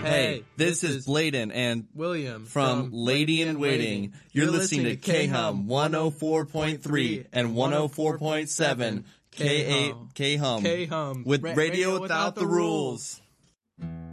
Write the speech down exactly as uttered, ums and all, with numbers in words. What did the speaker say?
Hey, this is Bladen and William from Lady in Waiting. You're listening to K-Hum one oh four point three and one oh four point seven K eight K-Hum K-Hum with Radio Without the Rules.